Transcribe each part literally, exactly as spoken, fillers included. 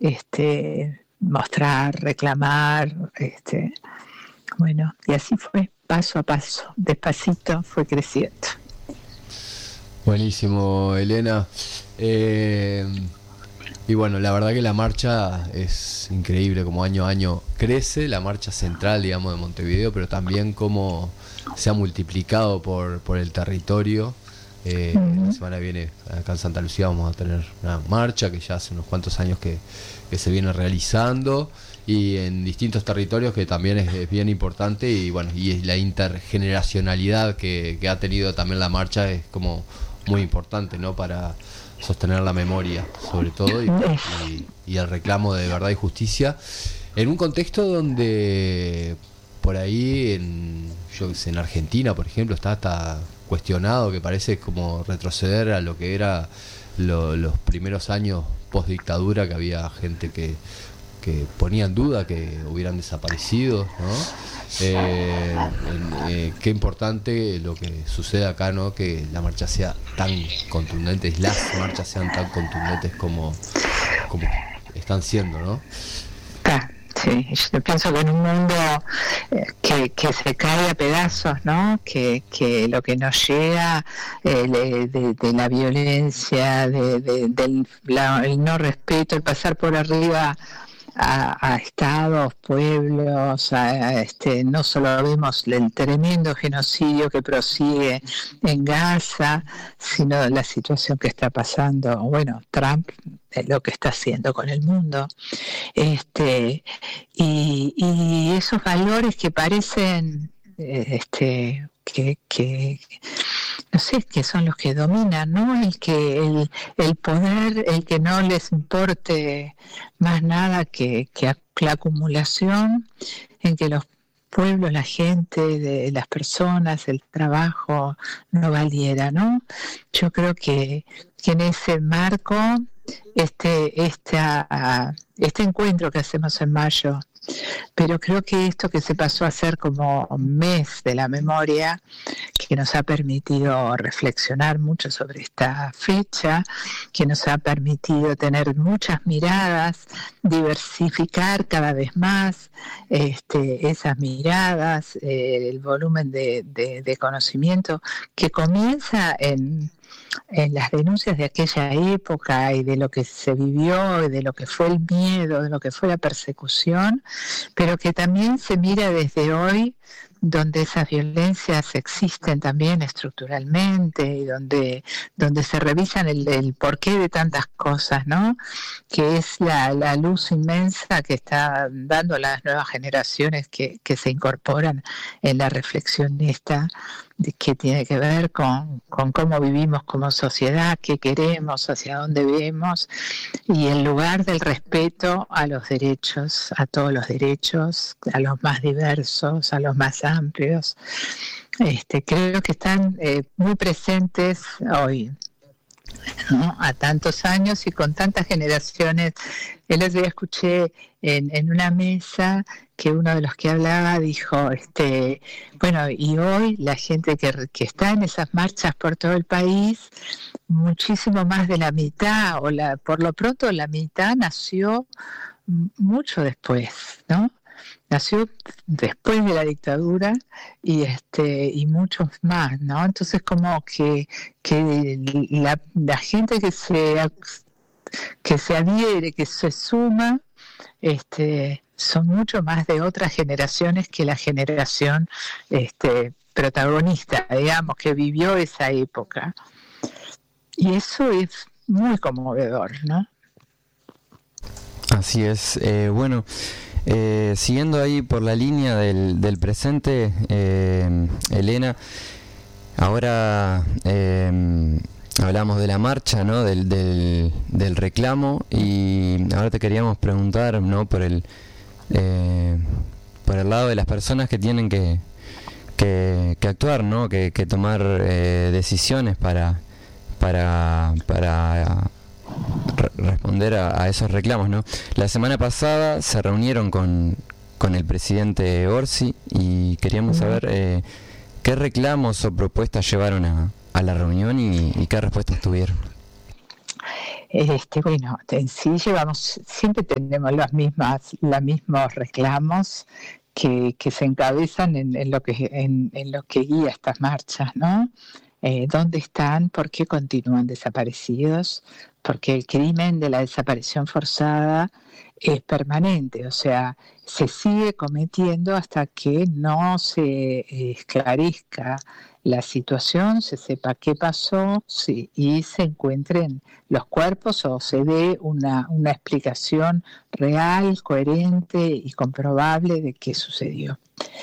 este, mostrar, reclamar, este, bueno, y así fue, paso a paso, despacito fue creciendo. Buenísimo, Elena. Eh, y bueno, la verdad que la marcha es increíble, como año a año crece, la marcha central, digamos, de Montevideo, pero también como se ha multiplicado por, por el territorio. Eh, uh-huh. La semana que viene acá en Santa Lucía vamos a tener una marcha que ya hace unos cuantos años que, que se viene realizando, y en distintos territorios, que también es, es bien importante, y bueno, y la intergeneracionalidad que, que ha tenido también la marcha es como muy importante, ¿no? Para sostener la memoria, sobre todo, y, y, y el reclamo de verdad y justicia, en un contexto donde por ahí, en, yo sé, en Argentina, por ejemplo, está hasta cuestionado, que parece como retroceder a lo que era lo, los primeros años post dictadura, que había gente que, que ponía en duda que hubieran desaparecido, ¿no? Eh, eh, qué importante lo que sucede acá, ¿no? Que la marcha sea tan contundente, las marchas sean tan contundentes como, como están siendo, ¿no? Ah, sí, yo pienso que en un mundo eh, que, que se cae a pedazos, ¿no? Que, que lo que nos llega eh, de, de, de la violencia, de, de, del la, el no respeto, el pasar por arriba A, a estados, pueblos, a, a este, no solo vemos el tremendo genocidio que prosigue en Gaza, sino la situación que está pasando, bueno, Trump, eh, lo que está haciendo con el mundo, este, y, y esos valores que parecen, eh, este, que, que no sé, que son los que dominan, ¿no? El que el, el poder, el que no les importe más nada que, que la acumulación, en que los pueblos, la gente, de las personas, el trabajo no valiera, ¿no? Yo creo que, que en ese marco, este, esta, este encuentro que hacemos en mayo, pero creo que esto que se pasó a ser como mes de la memoria, que nos ha permitido reflexionar mucho sobre esta fecha, que nos ha permitido tener muchas miradas, diversificar cada vez más este, esas miradas, eh, el volumen de, de, de conocimiento que comienza en en las denuncias de aquella época y de lo que se vivió, y de lo que fue el miedo, de lo que fue la persecución, pero que también se mira desde hoy, donde esas violencias existen también estructuralmente y donde, donde se revisan el, el porqué de tantas cosas, ¿no? Que es la, la luz inmensa que está dando las nuevas generaciones que, que se incorporan en la reflexión esta, que tiene que ver con, con cómo vivimos como sociedad, qué queremos, hacia dónde vemos, y el lugar del respeto a los derechos, a todos los derechos, a los más diversos, a los más amplios. Este, creo que están eh, muy presentes hoy, ¿no? A tantos años y con tantas generaciones. El otro día escuché en, en una mesa que uno de los que hablaba dijo, este, bueno, y hoy la gente que, que está en esas marchas por todo el país, muchísimo más de la mitad, o la, por lo pronto la mitad nació mucho después, ¿no? Nació después de la dictadura y este y muchos más, ¿no? Entonces como que, que la, la gente que se que se adhiere, que se suma, este son mucho más de otras generaciones que la generación este protagonista, digamos, que vivió esa época. Y eso es muy conmovedor, ¿no? Así es. Eh, bueno, Eh, siguiendo ahí por la línea del, del presente, eh, Elena, ahora eh, hablamos de la marcha, ¿no? Del, del, del reclamo, y ahora te queríamos preguntar, ¿no? Por el eh, por el lado de las personas que tienen que que, que actuar, ¿no? Que, que tomar eh, decisiones para para para Re- responder a, a esos reclamos, ¿no? La semana pasada se reunieron con, con el presidente Orsi y queríamos saber eh, qué reclamos o propuestas llevaron a, a la reunión y, y qué respuestas tuvieron. Este, bueno, en sí llevamos, siempre tenemos las mismas, los mismos reclamos que, que se encabezan en, en lo que en, en lo que guía estas marchas, ¿no? Eh, ¿Dónde están? ¿Por qué continúan desaparecidos? Porque el crimen de la desaparición forzada es permanente, o sea, se sigue cometiendo hasta que no se esclarezca la situación, se sepa qué pasó, sí, y se encuentren los cuerpos o se dé una, una explicación real, coherente y comprobable de qué sucedió.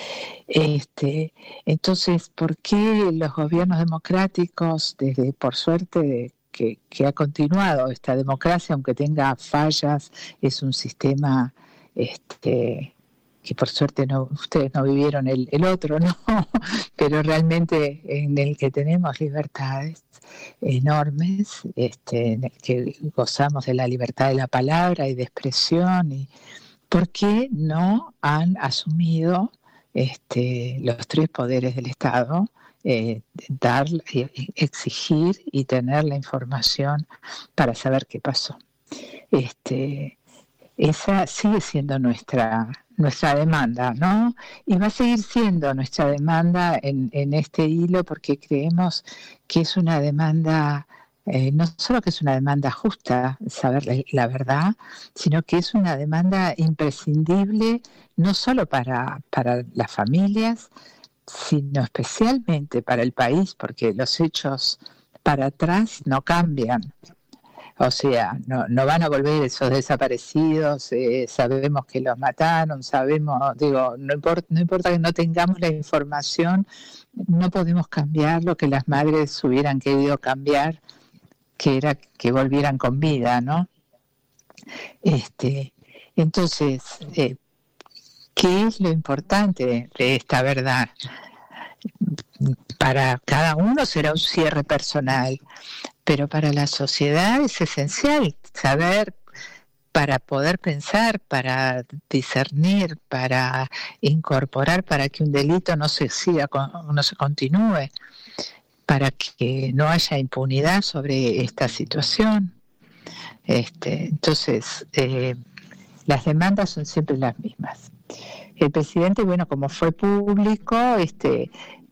Este, entonces, ¿por qué los gobiernos democráticos, desde por suerte que, que ha continuado esta democracia, aunque tenga fallas, es un sistema este, que por suerte no, ustedes no vivieron el, el otro, ¿no? Pero realmente en el que tenemos libertades enormes, este, en el que gozamos de la libertad de la palabra y de expresión, y ¿por qué no han asumido este, los tres poderes del Estado, eh, dar, exigir y tener la información para saber qué pasó? Este, esa sigue siendo nuestra nuestra demanda, ¿no? Y va a seguir siendo nuestra demanda en, en este hilo, porque creemos que es una demanda, eh, no solo que es una demanda justa, saber la, la verdad, sino que es una demanda imprescindible, no solo para, para las familias, sino especialmente para el país, porque los hechos para atrás no cambian. O sea, no, no van a volver esos desaparecidos, eh, sabemos que los mataron, sabemos, digo, no importa, no importa que no tengamos la información, no podemos cambiar lo que las madres hubieran querido cambiar, que era que volvieran con vida, ¿no? Este, entonces, eh, ¿qué es lo importante de esta verdad? Para cada uno será un cierre personal, pero para la sociedad es esencial saber, para poder pensar, para discernir, para incorporar, para que un delito no se siga, no se continúe, para que no haya impunidad sobre esta situación. Este, entonces, eh, las demandas son siempre las mismas. El presidente, bueno, como fue público, este,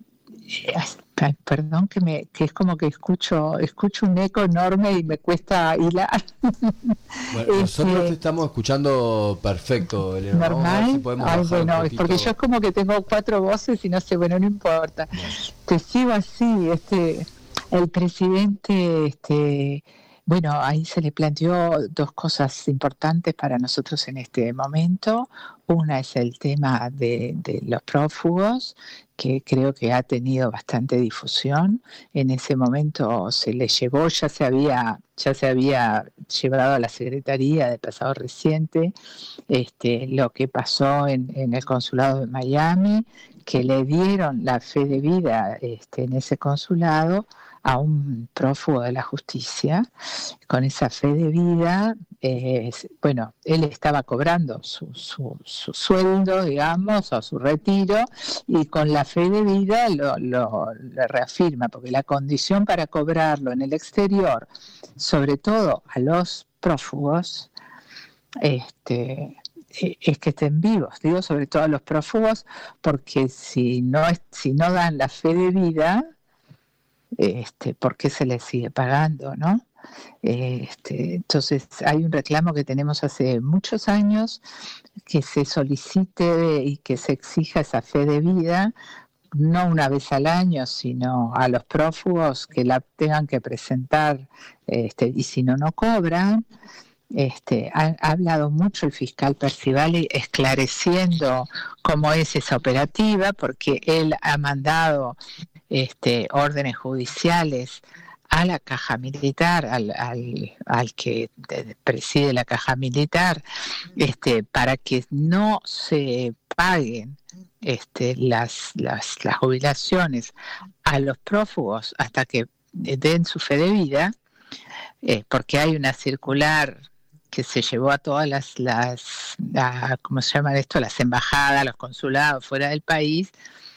ay, perdón que me, que es como que escucho, escucho un eco enorme y me cuesta hilar. Bueno, nosotros este, te estamos escuchando perfecto, Elena. Normal. Si podemos Ay, bueno, es porque yo es como que tengo cuatro voces y no sé, bueno, no importa. Bueno. Te sigo así, este, el presidente, este. Bueno, ahí se le planteó dos cosas importantes para nosotros en este momento. Una es el tema de, de los prófugos, que creo que ha tenido bastante difusión. En ese momento se le llevó, ya se había, ya se había llevado a la Secretaría de pasado reciente este, lo que pasó en, en el consulado de Miami, que le dieron la fe de vida este, en ese consulado a un prófugo de la justicia. Con esa fe de vida, eh, bueno, él estaba cobrando su, su, su sueldo, digamos, o su retiro, y con la fe de vida lo, lo, lo reafirma, porque la condición para cobrarlo en el exterior, sobre todo a los prófugos, este, es que estén vivos, digo sobre todo a los prófugos, porque si no, si no dan la fe de vida, Este, ¿por qué se les sigue pagando, no? Este, entonces hay un reclamo que tenemos hace muchos años, que se solicite y que se exija esa fe de vida, no una vez al año, sino a los prófugos que la tengan que presentar, este, y si no, no cobran. Este, ha, ha hablado mucho el fiscal Percivali esclareciendo cómo es esa operativa, porque él ha mandado este, órdenes judiciales a la caja militar, al, al, al que preside la caja militar, este, para que no se paguen este, las, las, las jubilaciones a los prófugos hasta que den su fe de vida, eh, porque hay una circular que se llevó a todas las, las a, ¿cómo se llaman esto? Las embajadas, los consulados fuera del país,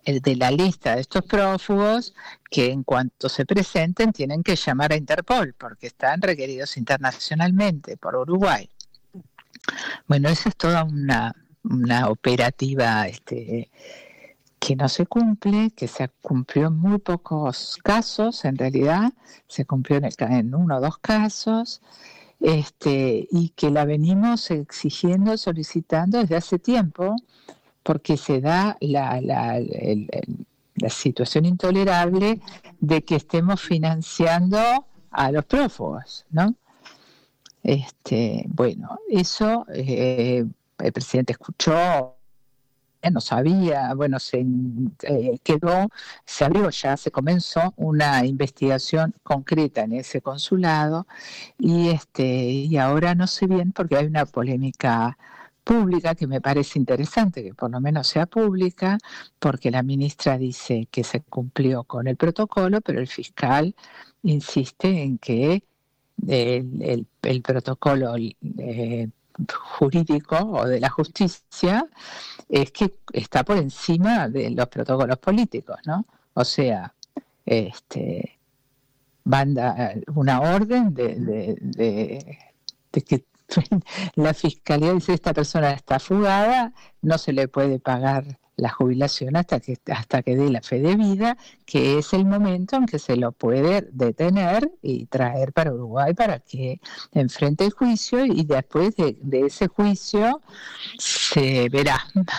de la lista de estos prófugos que en cuanto se presenten tienen que llamar a Interpol porque están requeridos internacionalmente por Uruguay. Bueno, esa es toda una, una operativa este, que no se cumple, que se cumplió en muy pocos casos, en realidad se cumplió en, el, en uno o dos casos, este, y que la venimos exigiendo, solicitando desde hace tiempo, porque se da la, la, el, el, la situación intolerable de que estemos financiando a los prófugos, ¿no? Este, bueno, eso eh, el presidente escuchó, no sabía, bueno, se eh, quedó, se abrió ya, se comenzó una investigación concreta en ese consulado y este y ahora no sé bien porque hay una polémica pública que me parece interesante que por lo menos sea pública porque la ministra dice que se cumplió con el protocolo, pero el fiscal insiste en que el, el, el protocolo eh, jurídico o de la justicia es que está por encima de los protocolos políticos, ¿no? O sea, este manda una orden de, de, de, de que la fiscalía dice esta persona está fugada, no se le puede pagar la jubilación hasta que hasta que dé la fe de vida, que es el momento en que se lo puede detener y traer para Uruguay para que enfrente el juicio y después de, de ese juicio se verá.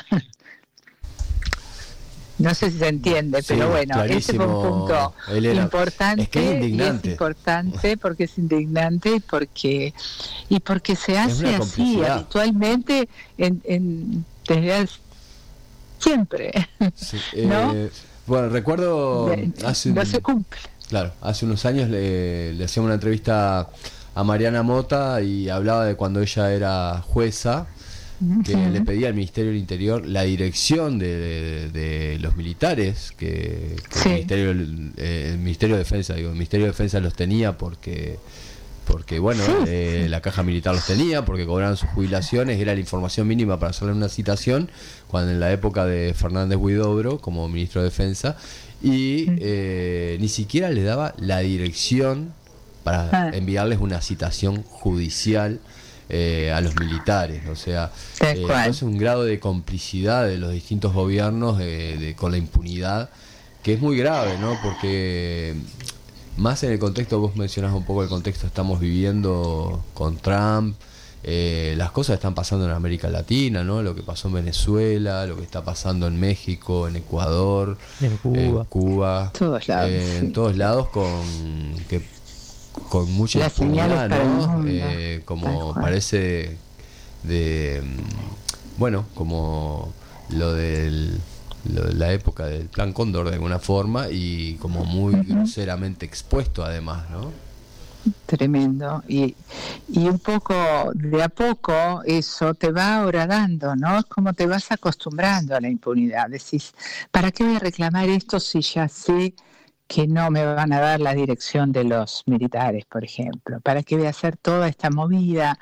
No sé si se entiende, sí, pero bueno, ese fue un punto Elena, importante. Es que es indignante. Y es importante porque es indignante y porque, y porque se hace así habitualmente en, en, desde siempre. Sí, ¿no? Eh, bueno, recuerdo... Hace un, no se cumple. Claro, hace unos años le, le hacíamos una entrevista a Mariana Mota y hablaba de cuando ella era jueza, que uh-huh. le pedía al Ministerio del Interior la dirección de, de, de los militares, que, que sí. el, Ministerio, eh, el Ministerio de Defensa, digo, el Ministerio de Defensa los tenía porque, porque bueno, sí. eh, la Caja Militar los tenía, porque cobraban sus jubilaciones, era la información mínima para hacerle una citación, cuando en la época de Fernández Huidobro, como Ministro de Defensa, y eh, ni siquiera le daba la dirección para ah. enviarles una citación judicial Eh, a los militares, o sea, eh, es un grado de complicidad de los distintos gobiernos de, de, con la impunidad que es muy grave, ¿no? Porque más en el contexto, vos mencionás un poco el contexto estamos viviendo con Trump, eh, las cosas están pasando en América Latina, ¿no? Lo que pasó en Venezuela, lo que está pasando en México, en Ecuador, en Cuba, en Cuba, todos lados, eh, sí. en todos lados con que con mucha impunidad, ¿no? Eh, como parece de, de bueno, como lo del lo de la época del Plan Cóndor de alguna forma y como muy uh-huh. groseramente expuesto además, ¿no? Tremendo. Y, y un poco, de a poco, eso te va horadando, ¿no? Es como te vas acostumbrando a la impunidad. Decís, ¿para qué voy a reclamar esto si ya sé que no me van a dar la dirección de los militares, por ejemplo? ¿Para qué voy a hacer toda esta movida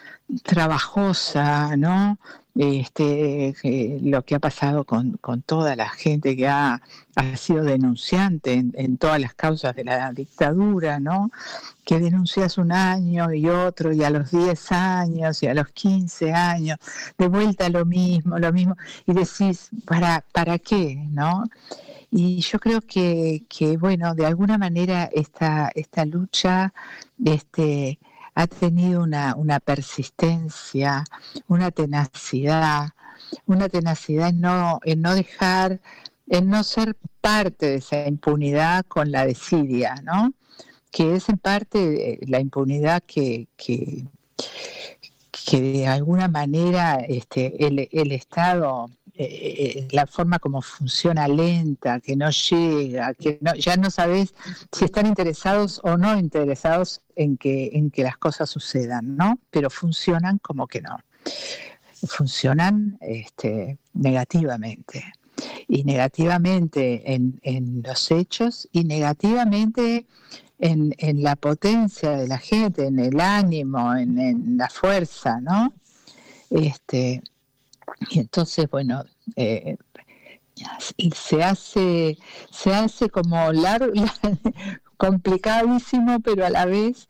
trabajosa, ¿no? Este, eh, lo que ha pasado con, con toda la gente que ha, ha sido denunciante en, en todas las causas de la dictadura, ¿no? Que denuncias un año y otro, y a los diez años, y a los quince años, de vuelta lo mismo, lo mismo, y decís, ¿para, para qué, no? Y yo creo que, que bueno, de alguna manera esta, esta lucha este, ha tenido una, una persistencia, una tenacidad, una tenacidad en no, en no dejar, en no ser parte de esa impunidad con la desidia, ¿no? Que es en parte la impunidad que, que, que de alguna manera este, el, el Estado... Eh, la forma como funciona lenta, que no llega, que no, ya no sabes si están interesados o no interesados en que, en que las cosas sucedan, ¿no? Pero funcionan como que no. Funcionan este, negativamente. Y negativamente en, en los hechos y negativamente en, en la potencia de la gente, en el ánimo, en, en la fuerza, ¿no? Este... Y entonces, bueno, eh, se hace, se hace como largo, complicadísimo, pero a la vez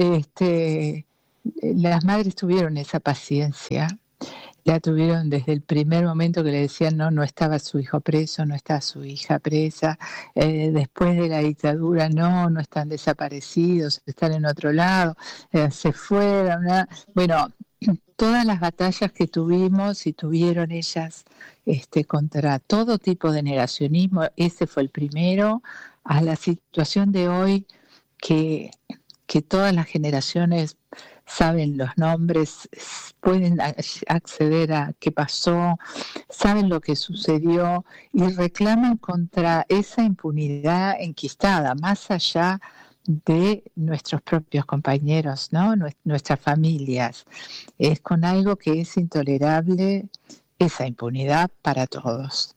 este, las madres tuvieron esa paciencia. La tuvieron desde el primer momento que le decían no, no estaba su hijo preso, no está su hija presa, eh, después de la dictadura no, no están desaparecidos, están en otro lado, eh, se fueron, ¿no? Bueno, todas las batallas que tuvimos y tuvieron ellas este, contra todo tipo de negacionismo, ese fue el primero, a la situación de hoy que, que todas las generaciones saben los nombres, pueden acceder a qué pasó, saben lo que sucedió y reclaman contra esa impunidad enquistada, más allá de nuestros propios compañeros, ¿no? Nuestras familias. Es con algo que es intolerable, esa impunidad para todos.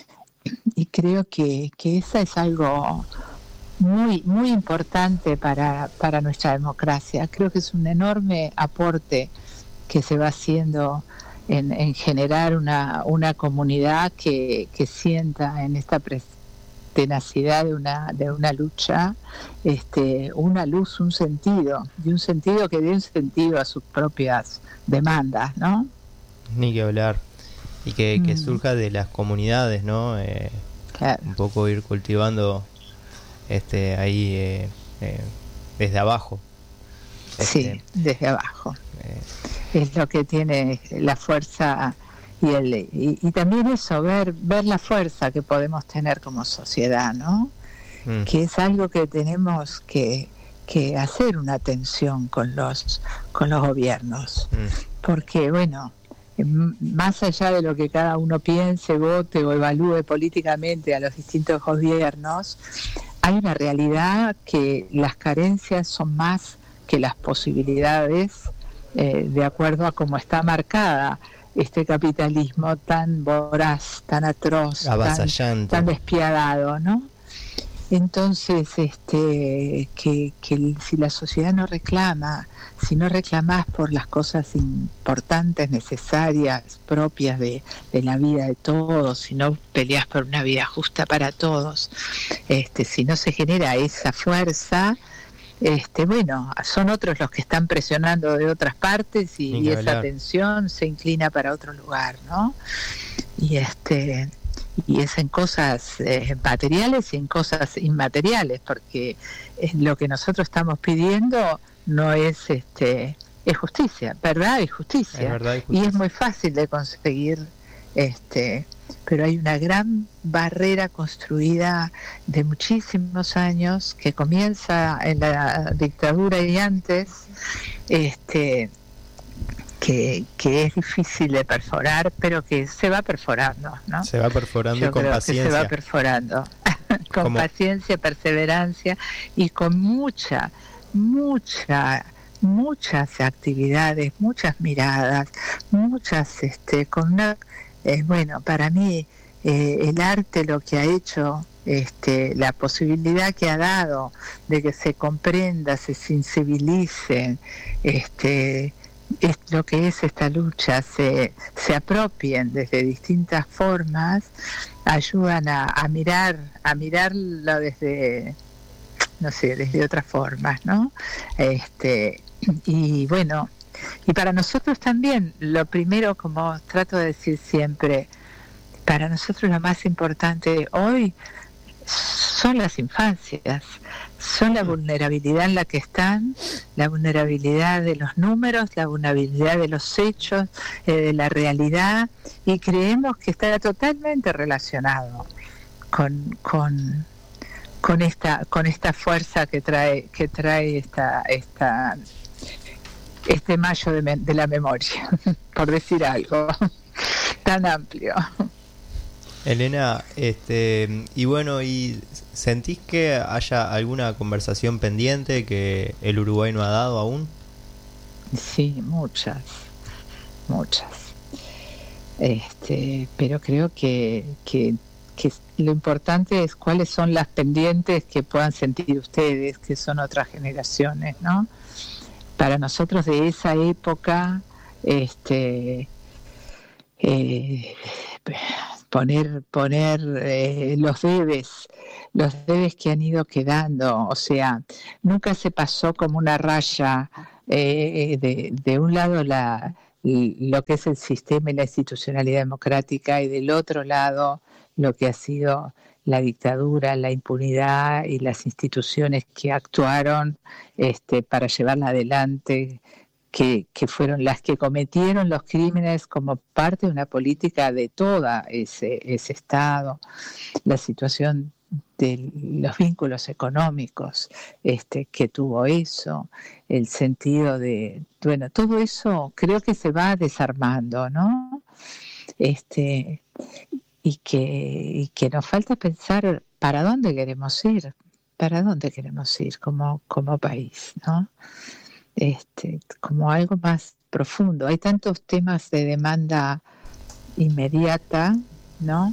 Y creo que, que esa es algo muy muy importante para, para nuestra democracia. Creo que es un enorme aporte que se va haciendo en, en generar una, una comunidad que, que sienta en esta tenacidad de una, de una lucha este, una luz, un sentido, y un sentido que dé un sentido a sus propias demandas, ¿no? Ni que hablar. Y que, que mm. surja de las comunidades, ¿no? Eh, claro. Un poco ir cultivando este ahí eh, eh, desde abajo. Este, sí, desde abajo. Eh, es lo que tiene la fuerza y el y, y también eso, ver ver la fuerza que podemos tener como sociedad, ¿no? Mm. Que es algo que tenemos que que hacer una tensión con los con los gobiernos, mm. porque bueno, más allá de lo que cada uno piense, vote o evalúe políticamente a los distintos gobiernos, hay una realidad que las carencias son más que las posibilidades, eh, de acuerdo a cómo está marcada este capitalismo tan voraz, tan atroz, tan, tan despiadado, ¿no? Entonces, este, que, que si la sociedad no reclama, si no reclamás por las cosas importantes, necesarias, propias de, de la vida de todos, si no peleás por una vida justa para todos, este, si no se genera esa fuerza, este, bueno, son otros los que están presionando de otras partes y, y esa tensión se inclina para otro lugar, ¿no? Y este... y es en cosas eh, materiales y en cosas inmateriales, porque eh, lo que nosotros estamos pidiendo no es este es justicia, verdad y justicia, es verdad y justicia. Y es muy fácil de conseguir, este pero hay una gran barrera construida de muchísimos años que comienza en la dictadura y antes, este Que, que es difícil de perforar, pero que se va perforando, ¿no? Se va perforando Yo y con creo paciencia. Que se va perforando, con ¿Cómo? Paciencia, perseverancia y con mucha, mucha, muchas actividades, muchas miradas, muchas, este, con una, eh, bueno, para mí eh, el arte lo que ha hecho, este, la posibilidad que ha dado de que se comprenda, se sensibilicen, este es lo que es esta lucha, se, se apropien desde distintas formas, ayudan a, a mirar, a mirarlo desde, no sé, desde otras formas, ¿no? Este, y bueno, y para nosotros también, lo primero, como trato de decir siempre, para nosotros lo más importante hoy son las infancias, son la vulnerabilidad en la que están, la vulnerabilidad de los números, la vulnerabilidad de los hechos, eh, de la realidad, y creemos que está totalmente relacionado con, con, con esta con esta fuerza que trae que trae esta esta este mayo de, me, de la memoria, por decir algo tan amplio. Elena, este, y bueno, ¿y sentís que haya alguna conversación pendiente que el Uruguay no ha dado aún? Sí, muchas, muchas. Este, pero creo que, que, que lo importante es cuáles son las pendientes que puedan sentir ustedes, que son otras generaciones, ¿no? Para nosotros de esa época, este, eh, poner poner eh, los debes, los debes que han ido quedando, o sea, nunca se pasó como una raya eh, de, de un lado la lo que es el sistema y la institucionalidad democrática y del otro lado lo que ha sido la dictadura, la impunidad y las instituciones que actuaron este, para llevarla adelante, que, que fueron las que cometieron los crímenes como parte de una política de toda ese, ese Estado, la situación de los vínculos económicos este, que tuvo eso, el sentido de, bueno, todo eso creo que se va desarmando, ¿no? Este, y que, y que nos falta pensar para dónde queremos ir, para dónde queremos ir como, como país, ¿no? Este, como algo más profundo. Hay tantos temas de demanda inmediata, ¿no?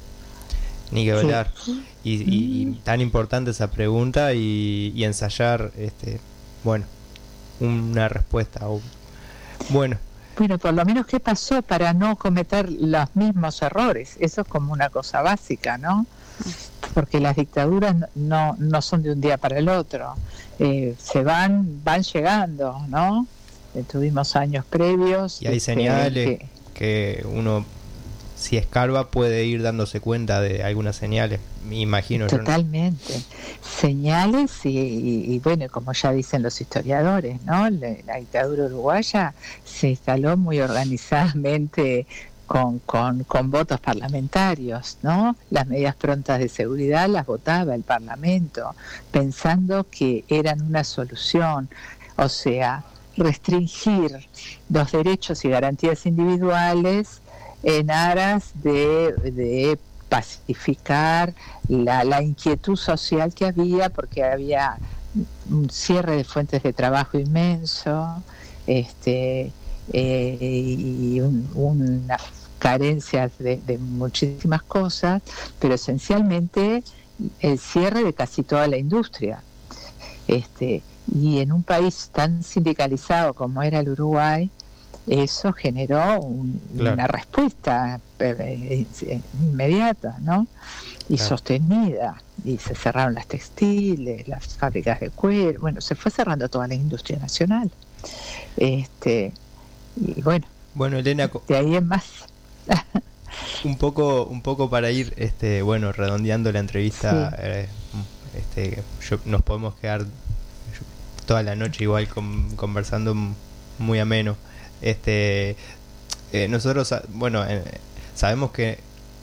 Ni que hablar. Sí. Y, y, y tan importante esa pregunta y, y ensayar, este, bueno, una respuesta. O, bueno. Bueno, por lo menos qué pasó para no cometer los mismos errores. Eso es como una cosa básica, ¿no? Porque las dictaduras no, no son de un día para el otro. Eh, se van, van llegando, ¿no? Eh, tuvimos años previos. Y hay este, señales que, que uno, si escarba, puede ir dándose cuenta de algunas señales, me imagino. Totalmente. Yo no... Señales y, y, y, bueno, como ya dicen los historiadores, ¿no? La, la dictadura uruguaya se instaló muy organizadamente con, con, con votos parlamentarios, ¿no? Las medidas prontas de seguridad las votaba el Parlamento, pensando que eran una solución, o sea, restringir los derechos y garantías individuales en aras de, de pacificar la, la inquietud social que había, porque había un cierre de fuentes de trabajo inmenso, este eh, y un, una carencias de, de muchísimas cosas, pero esencialmente el cierre de casi toda la industria. Este, y en un país tan sindicalizado como era el Uruguay, eso generó un, claro. una respuesta eh, inmediata, ¿no? Y claro. sostenida. Y se cerraron las textiles, las fábricas de cuero, bueno, se fue cerrando toda la industria nacional. Este, y bueno, bueno, Elena, de ahí en más. un poco, un poco para ir, este, bueno, redondeando la entrevista, sí. eh, este, yo, nos podemos quedar toda la noche igual con, conversando muy ameno. Este, eh, nosotros, bueno, eh, sabemos que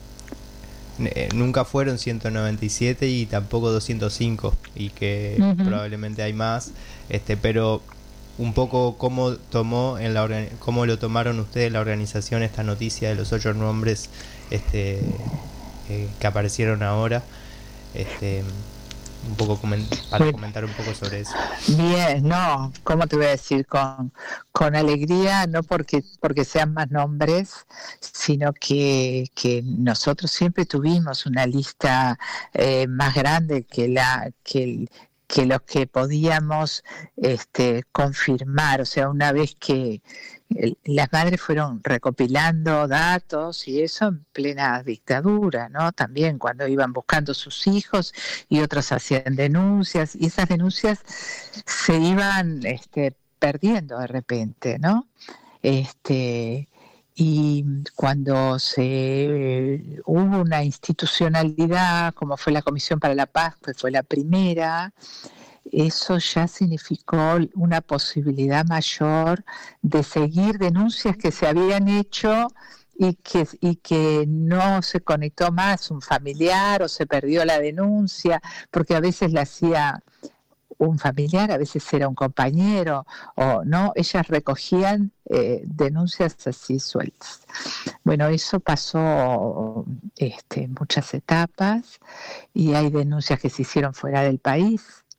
eh, nunca fueron ciento noventa y siete y tampoco doscientos cinco y que uh-huh. probablemente hay más, este, pero un poco cómo tomó en la organi- cómo lo tomaron ustedes la organización esta noticia de los ocho nombres, este, eh, que aparecieron ahora, este. Un poco coment- para comentar un poco sobre eso. Bien, no, ¿cómo te voy a decir? Con, con alegría, no porque porque sean más nombres, sino que, que nosotros siempre tuvimos una lista eh, más grande que la que el, que los que podíamos este, confirmar, o sea, una vez que el, las madres fueron recopilando datos y eso en plena dictadura, ¿no? También cuando iban buscando sus hijos y otros hacían denuncias y esas denuncias se iban este, perdiendo de repente, ¿no? Este, y cuando se eh, hubo una institucionalidad como fue la Comisión para la Paz, que fue la primera, eso ya significó una posibilidad mayor de seguir denuncias que se habían hecho y que, y que no se conectó más un familiar o se perdió la denuncia, porque a veces la hacía un familiar, a veces era un compañero, o no, ellas recogían eh, denuncias así sueltas. Bueno, eso pasó este, muchas etapas y hay denuncias que se hicieron fuera del país.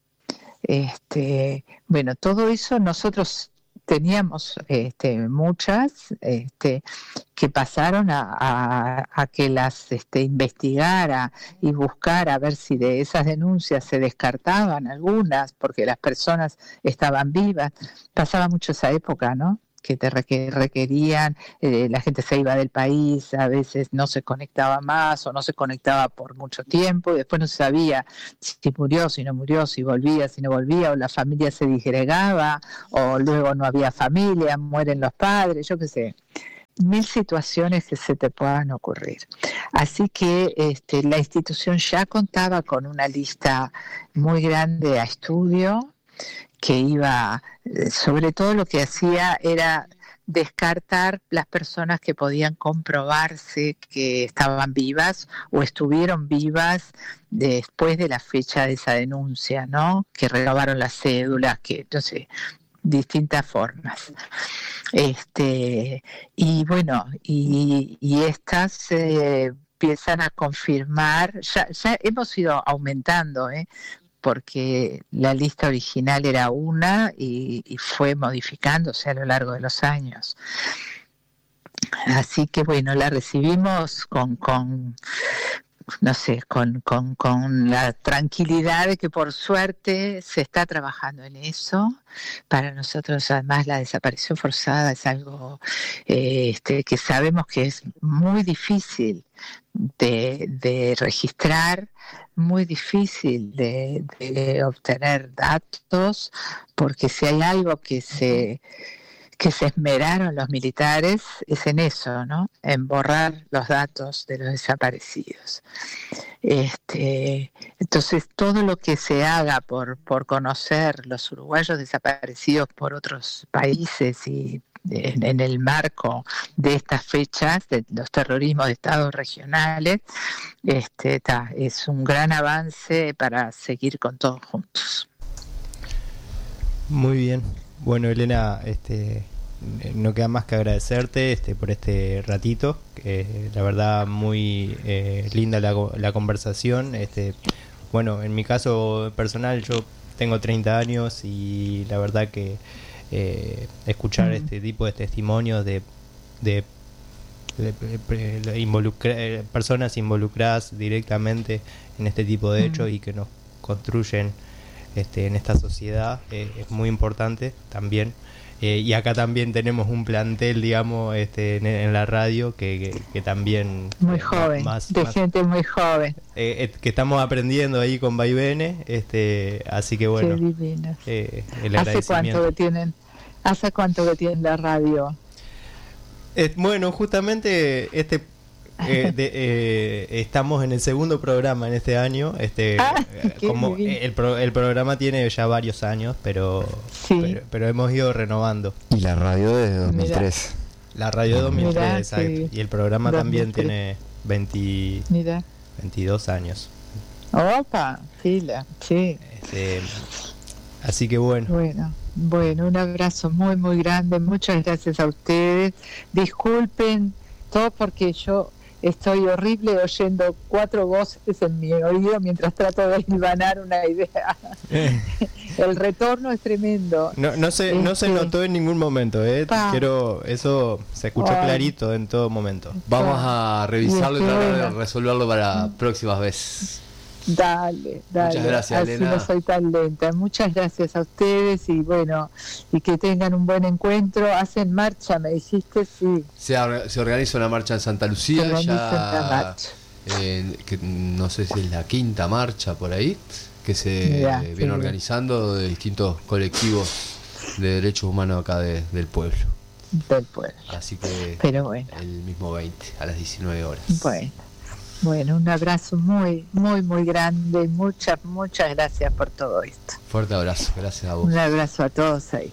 Este, bueno, todo eso nosotros teníamos este, muchas este, que pasaron a, a, a que las este, investigara y buscara a ver si de esas denuncias se descartaban algunas porque las personas estaban vivas. Pasaba mucho esa época, ¿no? que te requerían, eh, la gente se iba del país, a veces no se conectaba más o no se conectaba por mucho tiempo y después no se sabía si murió, si no murió, si volvía, si no volvía, o la familia se disgregaba o luego no había familia, mueren los padres, yo qué sé. Mil situaciones que se te puedan ocurrir. Así que este, la institución ya contaba con una lista muy grande a estudio, que iba, sobre todo lo que hacía era descartar las personas que podían comprobarse que estaban vivas o estuvieron vivas después de la fecha de esa denuncia, ¿no? Que renovaron las cédulas, que no sé, distintas formas. Este, y bueno, y, y estas eh, empiezan a confirmar, ya, ya hemos ido aumentando, ¿eh? porque la lista original era una y, y fue modificándose a lo largo de los años. Así que bueno, la recibimos con... con no sé, con, con, con la tranquilidad de que por suerte se está trabajando en eso. Para nosotros además la desaparición forzada es algo eh, este, que sabemos que es muy difícil de, de registrar, muy difícil de, de obtener datos, porque si hay algo que se... que se esmeraron los militares es en eso, ¿no? En borrar los datos de los desaparecidos. Este, entonces, todo lo que se haga por, por conocer los uruguayos desaparecidos por otros países y en, en el marco de estas fechas, de los terrorismos de estados regionales, este, ta, es un gran avance para seguir con todos juntos. Muy bien. Bueno, Elena, este, no queda más que agradecerte este, por este ratito. Eh, la verdad, muy eh, linda la, la conversación. Este, bueno, en mi caso personal, yo tengo treinta años y la verdad que eh, escuchar mm. este tipo de testimonios de, de, de, de, de involucra, personas involucradas directamente en este tipo de hechos mm. y que nos construyen Este, en esta sociedad eh, es muy importante también, eh, y acá también tenemos un plantel, digamos, este, en, en la radio que, que, que también muy joven, más, de más, gente muy joven, eh, eh, que estamos aprendiendo ahí con vaivenes, este, así que bueno, eh, el ¿Hace cuánto que tienen, hace cuánto que tienen la radio? Eh, bueno, justamente este Eh, de, eh, estamos en el segundo programa en este año. Este, ah, como el, pro, el programa tiene ya varios años, pero, sí. pero pero hemos ido renovando. Y la radio desde dos mil tres. Mira. La radio de dos mil tres, Mira, exacto. Sí. Y el programa dos mil tres. También tiene veinte, veintidós años. Opa, fila, sí. Este, así que bueno. Bueno. Bueno, un abrazo muy muy grande. Muchas gracias a ustedes. Disculpen todo porque yo estoy horrible oyendo cuatro voces en mi oído mientras trato de hilvanar una idea. Eh. El retorno es tremendo. No, no se este... no se notó en ningún momento, ¿eh? Quiero, eso se escuchó Ay. clarito en todo momento. Vamos a revisarlo y, y tratar de resolverlo para próximas veces. Dale, dale. Muchas gracias, así Elena. No soy tan lenta. Muchas gracias a ustedes y bueno, y que tengan un buen encuentro. Hacen marcha, me dijiste, sí. Se, se organiza una marcha en Santa Lucía, se ya eh, que no sé si es la quinta marcha por ahí, que se Mirá, viene sí. organizando de distintos colectivos de derechos humanos acá de, del pueblo. Del pueblo. Así que Pero bueno. el mismo veinte, a las diecinueve horas. Bueno. Bueno, un abrazo muy, muy, muy grande. Muchas, muchas gracias por todo esto. Fuerte abrazo, gracias a vos. Un abrazo a todos ahí.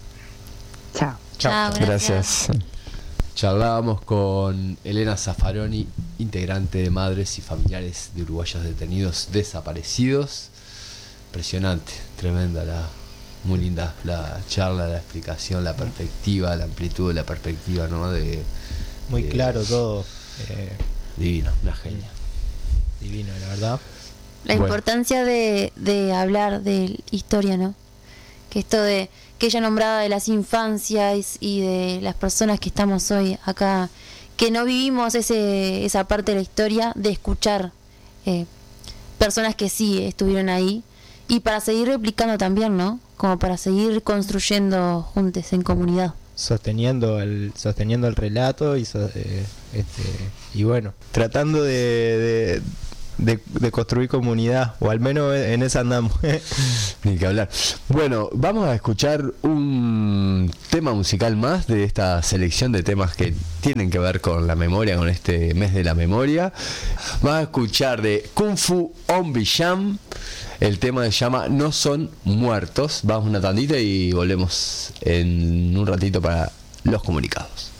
Chao. Chao, gracias. Charlábamos con Elena Zaffaroni, integrante de Madres y Familiares de Uruguayos Detenidos Desaparecidos. Impresionante, tremenda, la, muy linda la charla, la explicación, la perspectiva, la amplitud de la perspectiva, ¿no? De, muy de, claro todo. Eh, Divino, una genia. Divino, la verdad. La bueno. importancia de, de hablar de historia, ¿no? Que esto de que ella nombraba de las infancias y de las personas que estamos hoy acá, que no vivimos ese esa parte de la historia, de escuchar eh, personas que sí estuvieron ahí y para seguir replicando también, ¿no? Como para seguir construyendo juntos en comunidad. sosteniendo el sosteniendo el relato y so, eh, este y bueno, tratando de, de De, de construir comunidad, o al menos en esa andamos. Ni que hablar. Bueno, vamos a escuchar un tema musical más de esta selección de temas que tienen que ver con la memoria, con este mes de la memoria. Vamos a escuchar de Kung Fu On Bijam. El tema se llama No Son Muertos. Vamos una tandita y volvemos en un ratito para los comunicados.